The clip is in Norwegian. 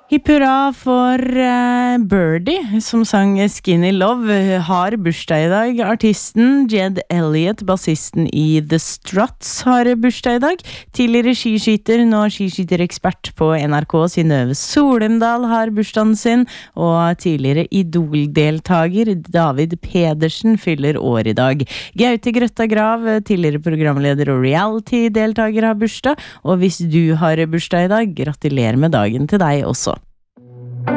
Hipp hurra for Birdie, som sang Skinny Love, har bursdag i dag. Artisten Jed Elliot, bassisten i The Struts, har bursdag i dag. Tidligere skiskyter, nå skiskyterekspert på NRK, Synnøve Solendal, har bursdagen sin. Og tidligere Idol-deltager David Pedersen fyller år i dag. Gaute Grøtta Grav, tidligere programleder og reality-deltager, har bursdag. Og hvis du har bursdag i dag, gratulerer med dagen til deg også.